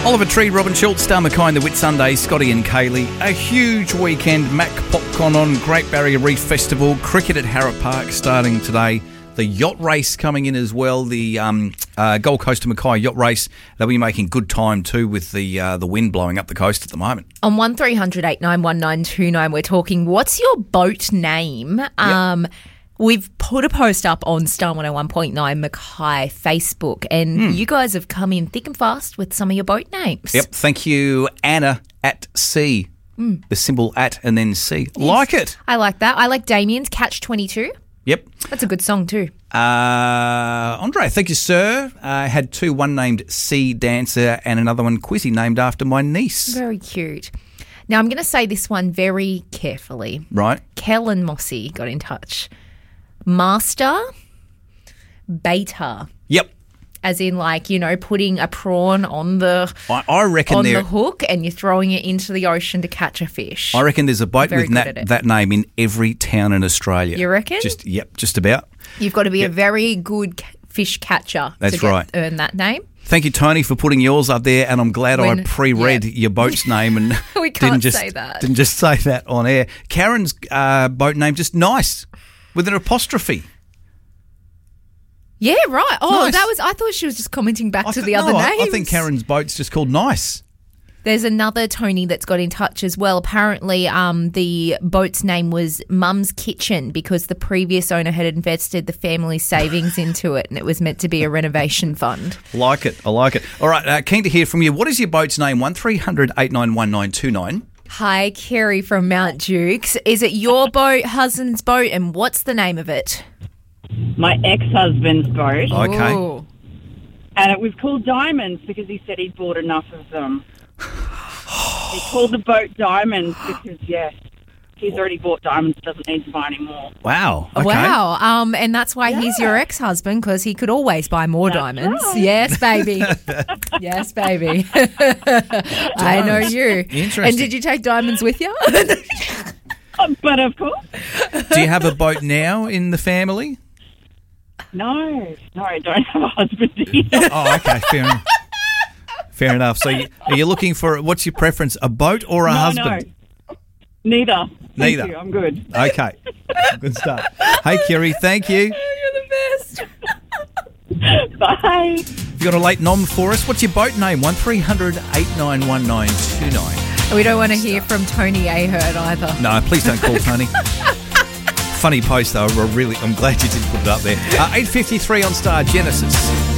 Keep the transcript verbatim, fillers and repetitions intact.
Oliver Tree, Robin Schultz, Star McKay, the Whit Sunday, Scotty and Kaylee. A huge weekend. Mac Popcorn on, Great Barrier Reef Festival, cricket at Harrop Park starting today. The yacht race coming in as well. The um, uh, Gold Coast to Mackay yacht race. They'll be making good time too with the uh, the wind blowing up the coast at the moment. On one three hundred eight nine one nine two nine, we're talking, what's your boat name? Um, yep. We've put a post up on Star one oh one point nine Mackay Facebook, and mm. you guys have come in thick and fast with some of your boat names. Yep. Thank you, Anna at Sea. Mm. The symbol at and then C. Yes. Like it. I like that. I like Damien's Catch twenty-two. Yep. That's a good song too. Uh, Andre, thank you, sir. I uh, had two, one named Sea Dancer and another one Quizzy named after my niece. Very cute. Now, I'm going to say this one very carefully. Right. Kel and Mossy got in touch. Master Baiter. Yep. As in, like, you know, putting a prawn on the I, I reckon on there, the hook and you're throwing it into the ocean to catch a fish. I reckon there's a boat Very with that, that name in every town in Australia. You reckon? Just Yep, just about. You've got to be yep. a very good fish catcher That's to get, right. earn that name. Thank you, Tony, for putting yours up there, and I'm glad when, I pre-read yeah. your boat's name and we can't didn't just say that. didn't just say that on air. Karen's uh, boat name just nice with an apostrophe. Yeah, right. Oh, nice. that was. I thought she was just commenting back th- to the no, other names. I, I think Karen's boat's just called Nice. There's another Tony that's got in touch as well. Apparently, um, the boat's name was Mum's Kitchen because the previous owner had invested the family savings into it, and it was meant to be a renovation fund. Like it. I like it. All right, uh, keen to hear from you. What is your boat's name? one three hundred eight nine one nine two nine. Hi, Kerry from Mount Dukes. Is it your boat, husband's boat, and what's the name of it? My ex-husband's boat. Okay. Ooh. And it was called Diamonds because he said he'd bought enough of them. He called the boat Diamonds because, yeah, he's already bought diamonds, doesn't need to buy any more. Wow. Okay. Wow. Um, and that's why Yeah. he's your ex-husband, because he could always buy more That's diamonds. right. Yes, baby. Yes, baby. I know you. Interesting. And did you take diamonds with you? Oh, but of course. Do you have a boat now in the family? No, no, I don't have a husband either. Oh, okay. Fair enough. Fair enough. So you, are you looking for, what's your preference, a boat or a no, husband? No. Neither. Thank Neither. you, I'm good. Okay. Good stuff. Hey, Kerry, thank you. You're the best. Bye. You've got a late nom for us. What's your boat name? one three hundred eight nine one nine two nine. We don't want to hear from Tony Ahern either. No, please don't call Tony. Funny post, though. Really, I'm glad you did put it up there. Uh, eight fifty-three on Star Genesis.